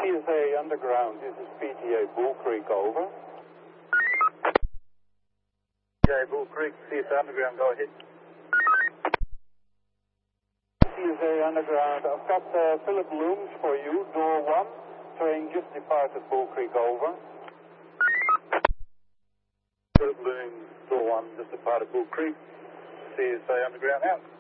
CSA Underground, this is PTA Bull Creek, over. PTA Bull Creek, CSA Underground, go ahead. CSA Underground, I've got Philip Looms for you, door 1. Train just departed Bull Creek, over. Philip Looms, door 1, just departed Bull Creek, CSA Underground, out.